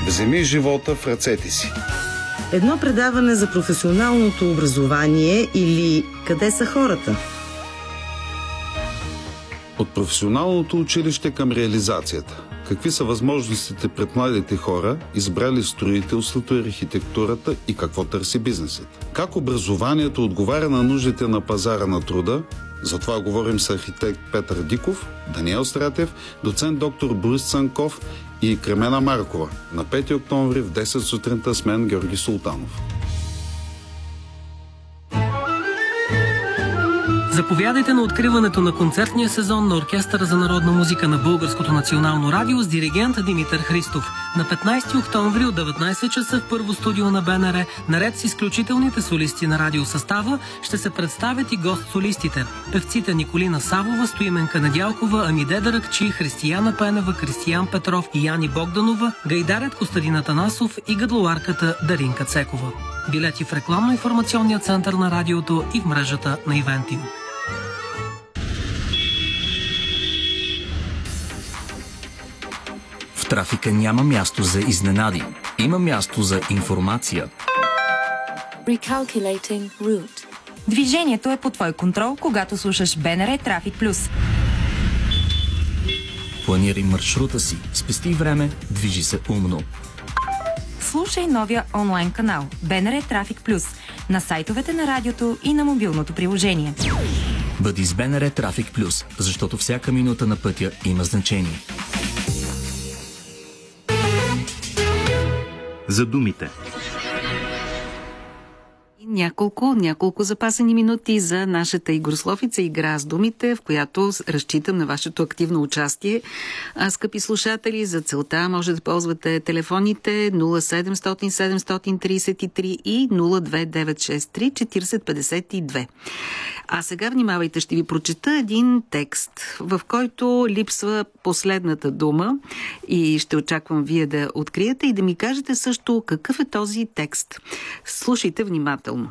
Вземи живота в ръцете си. Едно предаване за професионалното образование или къде са хората? От професионалното училище към реализацията. Какви са възможностите пред младите хора, избрали строителството и архитектурата и какво търси бизнесът? Как образованието отговаря на нуждите на пазара на труда? За това говорим с архитект Петър Диков, Даниел Стратев, доцент доктор Борис Цанков и Кремена Маркова. На 5 октомври в 10 сутринта с мен Георги Султанов. Заповядайте на откриването на концертния сезон на Оркестъра за народна музика на Българското национално радио с диригент Димитър Христов. На 15 октомври от 19 часа в първо студио на БНР, наред с изключителните солисти на радиосъстава, ще се представят и гост-солистите. Певците Николина Савова, Стоименка Недялкова, Амиде Даракчи, Християна Пенева, Кристиян Петров и Яни Богданова, гайдарят Костадин Атанасов и гадлоарката Даринка Цекова. Билети в рекламно-информационния център на радиото и в мрежата на Ивентим. В трафика няма място за изненади. Има място за информация. Recalculating route. Движението е под твой контрол, когато слушаш БНР Трафик Плюс. Планирай маршрута си, спести време, движи се умно. Слушай новия онлайн канал БНР Трафик Плюс на сайтовете на радиото и на мобилното приложение. Бъди с БНР Трафик Плюс, защото всяка минута на пътя има значение. За думите. Няколко запасени минути за нашата Игрословица игра с думите, в която разчитам на вашето активно участие. Скъпи слушатели, за целта може да ползвате телефоните 0700 733 и 02963 4052. А сега внимавайте, ще ви прочета един текст, в който липсва последната дума и ще очаквам вие да откриете и да ми кажете също какъв е този текст. Слушайте внимателно.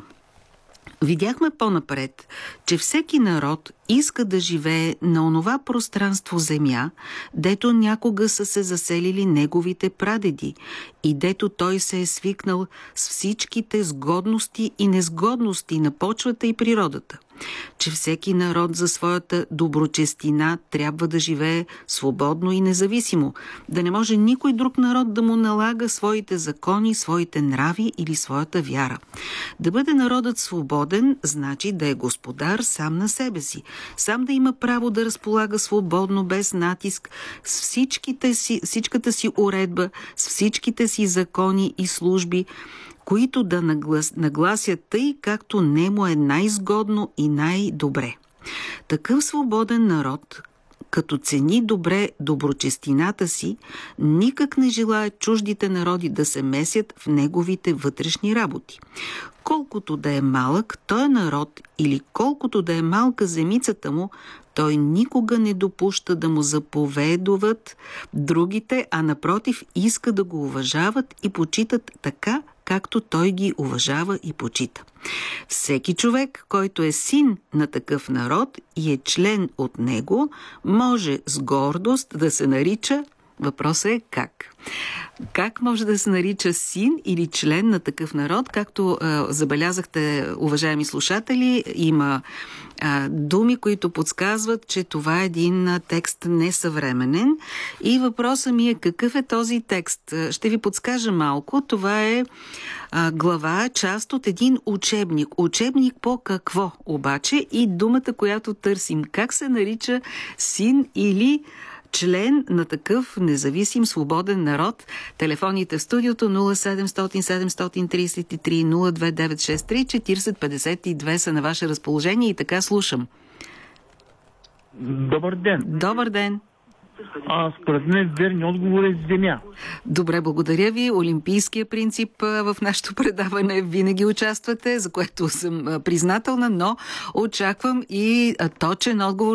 Видяхме по-напред, че всеки народ иска да живее на онова пространство земя, дето някога са се заселили неговите прадеди и дето той се е свикнал с всичките сгодности и несгодности на почвата и природата. Че всеки народ за своята доброчестина трябва да живее свободно и независимо, да не може никой друг народ да му налага своите закони, своите нрави или своята вяра. Да бъде народът свободен, значи да е господар сам на себе си, сам да има право да разполага свободно, без натиск, с всичката си уредба, с всичките си закони и служби, които да нагласят тъй, както не му е най-изгодно и най-добре. Такъв свободен народ, като цени добре доброчестината си, никак не желае чуждите народи да се месят в неговите вътрешни работи. Колкото да е малък той народ или колкото да е малка земицата му, той никога не допуща да му заповедуват другите, а напротив иска да го уважават и почитат така, както той ги уважава и почита. Всеки човек, който е син на такъв народ и е член от него, може с гордост да се нарича. Въпросът е как? Как може да се нарича син или член на такъв народ? Както забелязахте, уважаеми слушатели, има думи, които подсказват, че това е един текст несъвременен. И въпросът ми е какъв е този текст? Ще ви подскажа малко. Това е глава, част от един учебник. Учебник по какво обаче? И думата, която търсим. Как се нарича син или член на такъв независим свободен народ? Телефоните в студиото 0700 733 02963 4052 са на ваше разположение и така слушам. Добър ден. Добър ден. Според мен верният отговор е земя. Добре, благодаря ви. Олимпийския принцип в нашето предаване винаги участвате, за което съм признателна, но очаквам и точен отговор